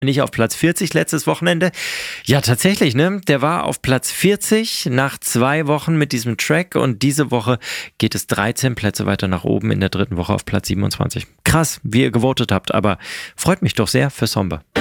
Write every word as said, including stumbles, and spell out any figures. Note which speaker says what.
Speaker 1: nicht auf Platz vierzig letztes Wochenende. Ja, tatsächlich, ne? Der war auf Platz vierzig nach zwei Wochen mit diesem Track und diese Woche geht es dreizehn Plätze weiter nach oben in der dritten Woche auf Platz siebenundzwanzig. Krass, wie ihr gewotet habt, aber freut mich doch sehr für Somber.